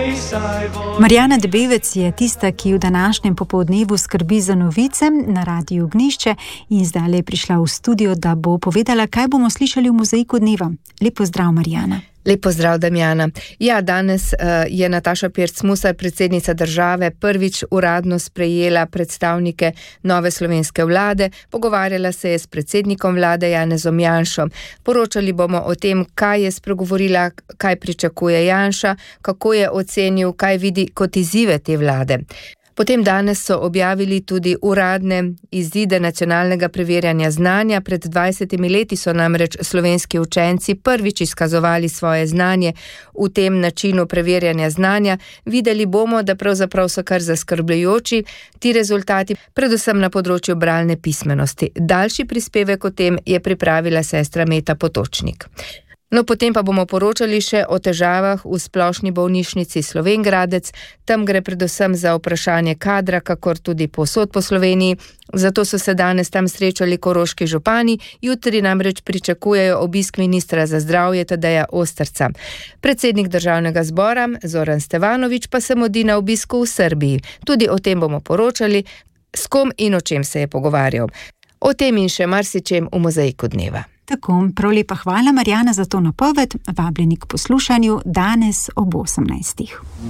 Marjana Debevec je tista, ki v današnjem popoldnevu skrbi za novice na Radiu Ognjišče in zdaj je prišla v studio, da bo povedala, kaj bomo slišali v Mozaiku dneva. Lep pozdrav, Marjana. Lep pozdrav, Damjana. Ja, danes je Nataša Pirc Musar, predsednica države, prvič uradno sprejela predstavnike nove slovenske vlade. Pogovarjala se je s predsednikom vlade Janezom Janšom. Poročali bomo o tem, kaj je spregovorila, kaj pričakuje Janša, kako je ocenil, kaj vidi kot izzive te vlade. Potem danes so objavili tudi uradne izide nacionalnega preverjanja znanja. Pred 20 leti so namreč slovenski učenci prvič izkazovali svoje znanje v tem načinu preverjanja znanja. Videli bomo, da pravzaprav so kar zaskrbljujoči ti rezultati, predvsem na področju bralne pismenosti. Daljši prispevek o tem je pripravila sestra Meta Potočnik. No, potem pa bomo poročali še o težavah v splošni bolnišnici Slovenj Gradec. Tam gre predvsem za vprašanje kadra, kakor tudi povsod po Sloveniji. Zato so se danes tam srečali koroški župani, jutri namreč pričakujejo obisk ministra za zdravje Tadeja Osterca. Predsednik državnega zbora Zoran Stevanović pa se mudi na obisku v Srbiji. Tudi o tem bomo poročali, s kom in o čem se je pogovarjal. O tem in še marsičem v Mozaiku dneva. Tako, prav lepa hvala, Marjana, za to napoved. Vabljeni k poslušanju danes ob 18.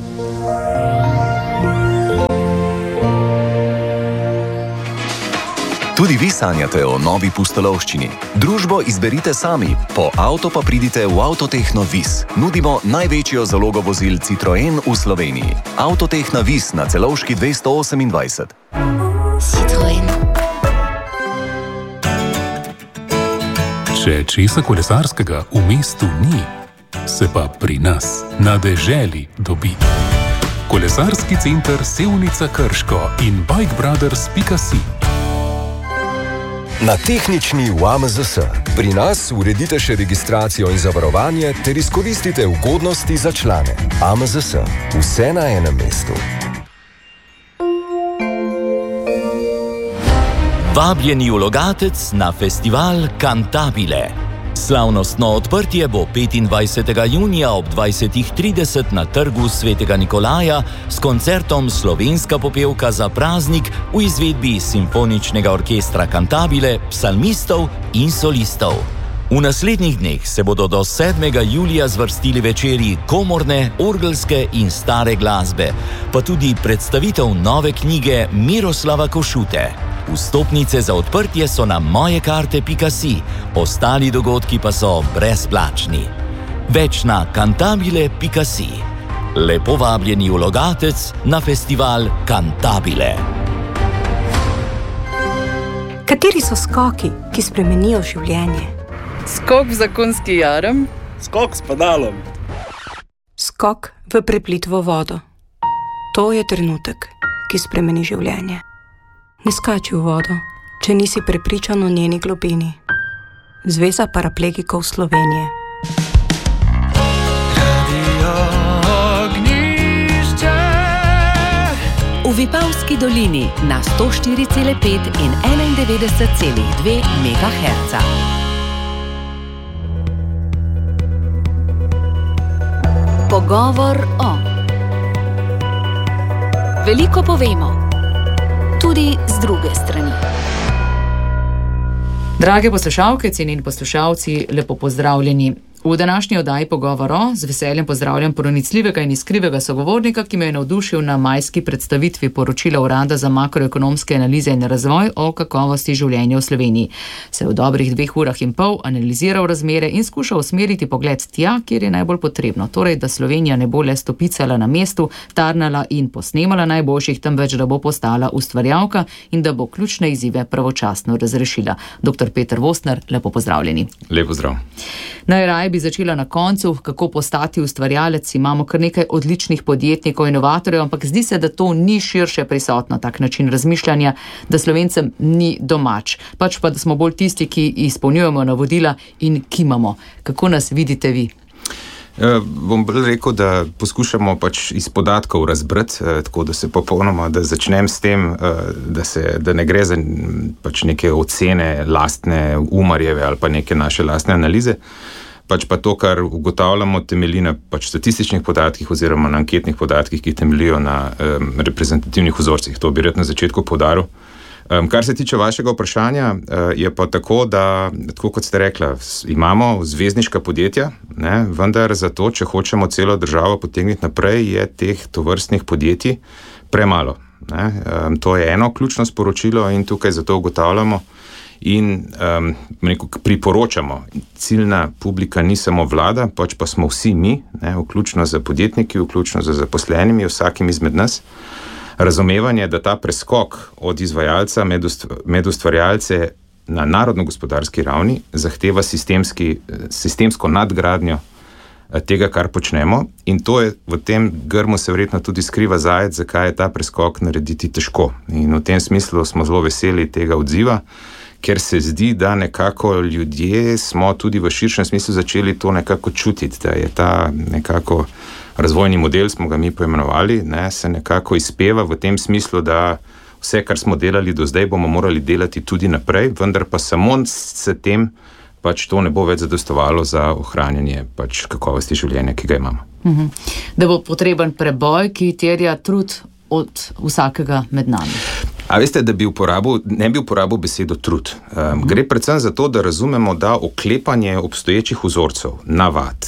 Tudi vi sanjate o novi pustolovščini. Družbo izberite sami, po avto pa pridite v Avtotehno Vis. Nudimo največjo zalogo vozil Citroen v Sloveniji. Avtotehna Vis na Celovški 228. Citroen. Če česa kolesarskega v mestu ni, se pa pri nas na deželi dobi. Kolesarski center Sevnica Krško in bikebrothers.si. Na tehnični v AMZS. Pri nas uredite še registracijo in zavarovanje ter izkoristite ugodnosti za člane. AMZS. Vse na enem mestu. Vabljeni v Logatec na festival Cantabile. Slavnostno odprtje bo 25. junija ob 20:30 na trgu Svetega Nikolaja s koncertom Slovenska popevka za praznik v izvedbi Simfoničnega orkestra Cantabile, psalmistov in solistov. V naslednjih dneh se bodo do 7. julija zvrstili večeri komorne, orgelske in stare glasbe, pa tudi predstavitev nove knjige Miroslava Košute. Vstopnice za odprtje so na mojekarte.si, ostali dogodki pa so brezplačni. Več na cantabile.si. Lepo vabljeni v Logatec na festival Cantabile. Kateri so skoki, ki spremenijo življenje? Skok v zakonski jarem. Skok s pedalom. Skok v preplitvo vodo. To je trenutek, ki spremeni življenje. Ne skači v vodo, če nisi prepričan o njeni globini. Zveza paraplegikov Slovenije. Radio Ognjišče. V Vipavski dolini na 104,5 in 91,2 MHz. Pogovor o. Veliko povemo. Tudi z druge strani. Drage poslušalke, cenjeni poslušalci, lepo pozdravljeni. V današnji oddaji Pogovor o z veseljem pozdravljam pronicljivega in iskrivega sogovornika, ki me je navdušil na majski predstavitvi poročila Urada za makroekonomske analize in razvoj o kakovosti življenja v Sloveniji. Se v dobrih 2 urah in pol analiziral razmere in skušal usmeriti pogled tja, kjer je najbolj potrebno. Torej, da Slovenija ne bo le stopicala na mestu, tarnala in posnemala najboljših, temveč da bo postala ustvarjalka in da bo ključne izzive pravočasno razrešila. Dr. Peter Vostner, lepo pozdravljeni. Lep pozdrav. Najraje bi začela na koncu, kako postati ustvarjalec. Imamo kar nekaj odličnih podjetnikov, inovatorjev, ampak zdi se, da to ni širše prisotno, tak način razmišljanja, da Slovencem ni domač. Pač pa, da smo bolj tisti, ki izpolnjujemo navodila in kimamo. Kako nas vidite vi? Bom bolj rekel, da poskušamo pač iz podatkov razbrati, tako da se popolnoma, da začnem s tem, da ne gre za pač neke ocene lastne Umarjeve ali pa neke naše lastne analize. pač pa to, kar ugotavljamo, temelji na pač statističnih podatkih oziroma na anketnih podatkih, ki temeljijo na reprezentativnih vzorcih. To bi rad na začetku poudaril. Kar se tiče vašega vprašanja, je pa tako, da, tako kot ste rekla, imamo zvezdniška podjetja, ne, vendar zato, če hočemo celo državo potegniti naprej, je teh tovrstnih podjetij premalo. Ne. To je eno ključno sporočilo in tukaj zato ugotavljamo in priporočamo. Ciljna publika ni samo vlada, pač pa smo vsi mi, ne, vključno z podjetniki, vključno z zaposlenimi, vsakim izmed nas. Razumevanje, da ta preskok od izvajalca med ustvarjalce na narodno-gospodarski ravni zahteva sistemsko nadgradnjo tega, kar počnemo, in to je v tem grmu se verjetno tudi skriva zajec, zakaj je ta preskok narediti težko. In v tem smislu smo zelo veseli tega odziva, ker se zdi, da nekako ljudje smo tudi v širšem smislu začeli to nekako čutiti, da je ta nekako razvojni model, smo ga mi poimenovali, ne, se nekako izpeva v tem smislu, da vse, kar smo delali do zdaj, bomo morali delati tudi naprej, vendar pa samo s tem pač to ne bo več zadostovalo za ohranjanje pač kakovosti življenja, ki ga imamo. Da bo potreben preboj, ki terja trud od vsakega med nami. A veste, da ne bi uporabil besedo trud. Gre predvsem za to, da razumemo, da oklepanje obstoječih vzorcev, navad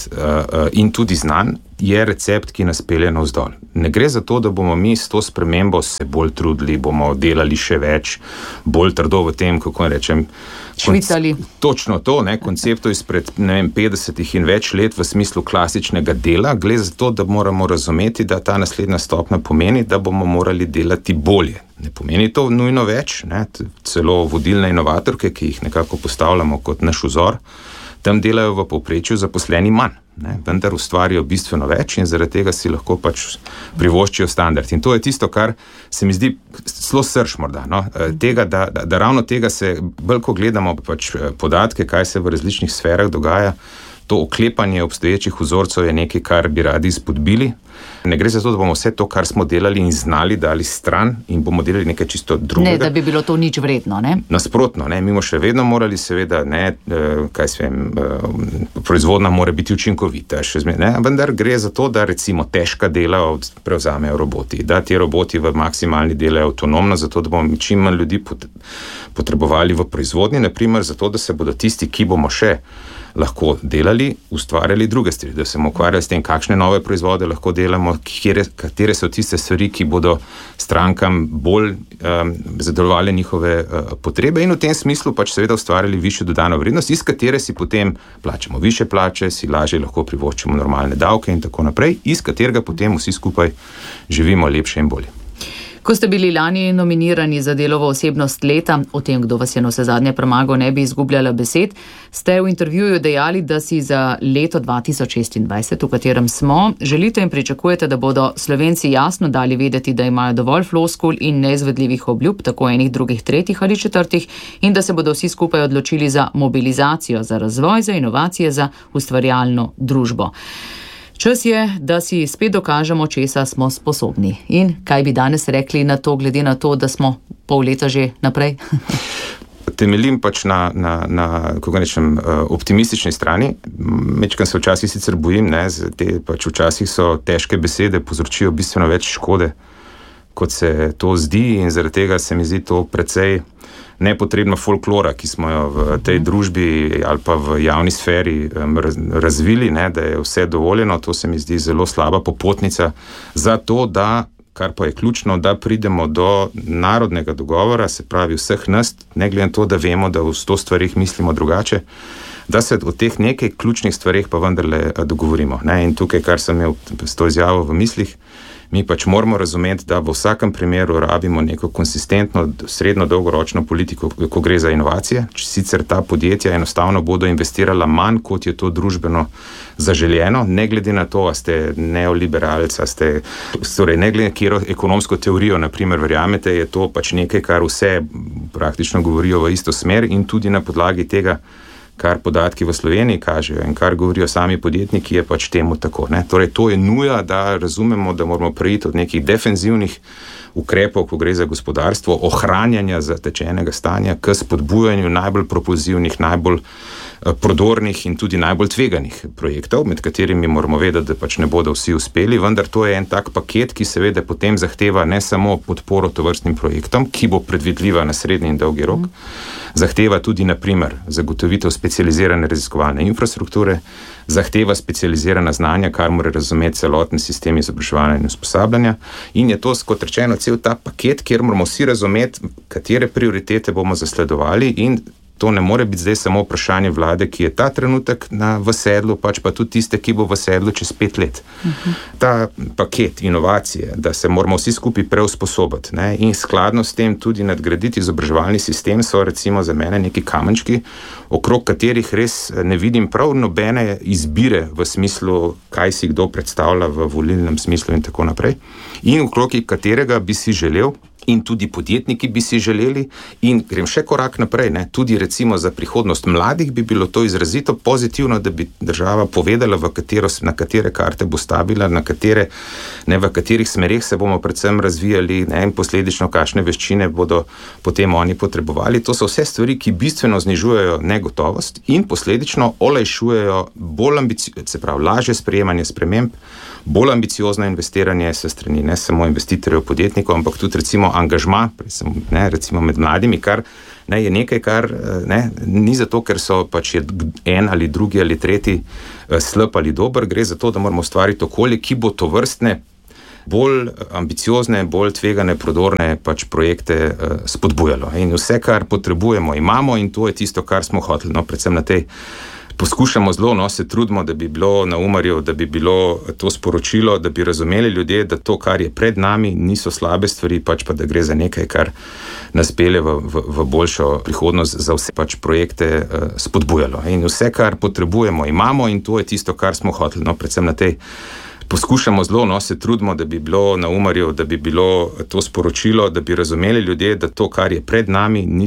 in tudi znanj je recept, ki nas pelje navzdol. Ne gre za to, da bomo mi s to spremembo se bolj trudili, bomo delali še več, bolj trdo v tem, kako rečem, švicali. Točno to, ne, konceptu izpred 50 in več let v smislu klasičnega dela. Gre za to, da moramo razumeti, da ta naslednja stopnja pomeni, da bomo morali delati bolje. Ne pomeni to nujno več, ne, celo vodilne inovatorke, ki jih nekako postavljamo kot naš vzor, tam delajo v povprečju zaposleni manj, ne, vendar ustvarijo bistveno več in zaradi tega si lahko pač privoščijo standard. In to je tisto, kar se mi zdi zelo srž morda, no, tega, da ravno tega se, bolj ko gledamo pač podatke, kaj se v različnih sferah dogaja, to oklepanje obstoječih vzorcev je nekaj, kar bi radi spodbili. Ne gre za to, da bomo vse to, kar smo delali in znali, dali stran in bomo delali nekaj čisto drugega. Ne, da bi bilo to nič vredno, ne? Nasprotno, ne, mi bomo še vedno morali seveda, ne, proizvodnja mora biti učinkovita, vendar gre za to, da recimo težka dela prevzamejo roboti, da ti roboti v maksimalni delajo avtonomno, zato da bomo čim manj ljudi potrebovali v proizvodnji, naprimer zato, da se bodo tisti, ki bomo še lahko delali, ustvarjali druge stvari, da se bomo ukvarjali s tem, kakšne nove proizvode lahko delamo, katere so tiste stvari, ki bodo strankam bolj zadovoljevale njihove potrebe in v tem smislu pač seveda ustvarjali višjo dodano vrednost, iz katere si potem plačamo višje plače, si lažje lahko privoščimo normalne davke in tako naprej, iz katerega potem vsi skupaj živimo lepše in bolje. Ko ste bili lani nominirani za delovo osebnost leta, o tem, kdo vas je na vse zadnje premagal, ne bi izgubljala besed, ste v intervjuju dejali, da si za leto 2026, v katerem smo, želite in pričakujete, da bodo Slovenci jasno dali vedeti, da imajo dovolj floskul in neizvedljivih obljub, tako enih, drugih, tretjih ali četrtih, in da se bodo vsi skupaj odločili za mobilizacijo, za razvoj, za inovacije, za ustvarjalno družbo. Čas je, da si spet dokažemo, česa smo sposobni. In kaj bi danes rekli na to, glede na to, da smo pol leta že naprej? Temeljim pač na kako rečem, optimistični strani. Mečkam se včasih sicer bojim, ne, pač včasih so težke besede, povzročijo bistveno več škode, kot se to zdi, in zaradi tega se mi zdi to precej nepotrebno folklora, ki smo jo v tej družbi ali pa v javni sferi razvili, ne, da je vse dovoljeno. To se mi zdi zelo slaba popotnica za to, da, kar pa je ključno, da pridemo do narodnega dogovora, se pravi vseh nas, ne glede na to, da vemo, da v 100 stvarih mislimo drugače, da se o teh nekaj ključnih stvarih pa vendarle dogovorimo. Ne. In tukaj, kar sem imel s to izjavo v mislih, mi pač moramo razumeti, da v vsakem primeru rabimo neko konsistentno, srednjo dolgoročno politiko, ko gre za inovacije. Sicer ta podjetja enostavno bodo investirala manj, kot je to družbeno zaželjeno, ne glede na to, a ste neoliberalec, torej ne glede na katero ekonomsko teorijo, naprimer, verjamete, je to pač nekaj, kar vse praktično govorijo v isto smer in tudi na podlagi tega, kar podatki v Sloveniji kažejo in kar govorijo sami podjetniki, je pač temu tako. Ne? Torej, to je nuja, da razumemo, da moramo preiti od nekih defenzivnih ukrepov, ko gre za gospodarstvo, ohranjanja zatečenega stanja, k spodbujanju najbolj propulzivnih, najbolj prodornih in tudi najbolj tveganih projektov, med katerimi moramo vedeti, da pač ne bodo vsi uspeli, vendar to je en tak paket, ki seveda potem zahteva ne samo podporo tovrstnim projektom, ki bo predvidljiva na srednji in dolgi rok, zahteva tudi, na primer, zagotovitev specializirane raziskovalne infrastrukture, zahteva specializirana znanja, kar mora razumeti celoten sistem izobraževanja in usposabljanja, in je to, kot rečeno, cel ta paket, kjer moramo vsi razumeti, katere prioritete bomo zasledovali, in to ne more biti zdaj samo vprašanje vlade, ki je ta trenutek v sedlu, pač pa tudi tiste, ki bo v sedlu čez 5 let. Ta paket inovacije, da se moramo vsi skupaj preusposobiti, ne, in skladno s tem tudi nadgraditi izobraževalni sistem, so recimo za mene neki kamenčki, okrog katerih res ne vidim prav nobene izbire v smislu, kaj si kdo predstavlja v volilnem smislu in tako naprej, in okrog katerega bi si želel, in tudi podjetniki bi si želeli, in grem še korak naprej, ne, tudi recimo za prihodnost mladih bi bilo to izrazito pozitivno, da bi država povedala, na katere karte bo stavila, v katerih smerih se bomo predvsem razvijali, ne, in posledično kakšne veščine bodo potem oni potrebovali. To so vse stvari, ki bistveno znižujejo negotovost in posledično olajšujejo lažje sprejemanje sprememb, bolj ambiciozno investiranje se strani ne samo investitorjev, podjetnikov, ampak tudi recimo angažma, recimo med mladimi, kar je nekaj, kar ni zato, ker so pač en ali drugi ali tretji slab ali dober, gre za to, da moramo ustvariti okolje, ki bo tovrstne bolj ambiciozne, bolj tvegane, prodorne pač projekte spodbujalo. In vse, kar potrebujemo, imamo, in to je tisto, kar smo hoteli, predvsem na tej poskušamo zelo, se trudimo, da bi bilo na Umarju, da bi bilo to sporočilo, da bi razumeli ljudje, da to, kar je pred nami, niso slabe stvari, pač pa da gre za nekaj, kar nas pelje v boljšo prihodnost, za vse pač projekte spodbujalo. In vse, kar potrebujemo, imamo, in to je tisto, kar smo hoteli, predvsem na tej poskušamo zelo, se trudimo, da bi bilo na Umarju, da bi bilo to sporočilo, da bi razumeli ljudje, da to, kar je pred nami,